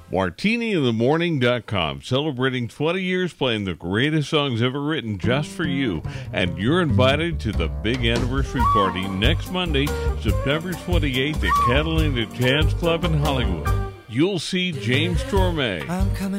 MartiniInTheMorning.com, celebrating 20 years playing the greatest songs ever written just for you. And you're invited to the big anniversary party next Monday, September 28th at Catalina Jazz Club in Hollywood. You'll see James Torme,